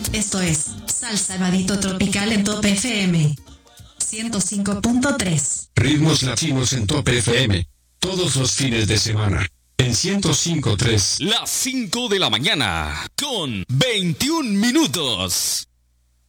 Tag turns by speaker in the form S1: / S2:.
S1: Esto es Salsa Vadito Tropical en Top FM 105.3.
S2: Ritmos latinos en Top FM. Todos los fines de semana. En 105.3.
S3: Las 5 de la mañana. Con 21 minutos.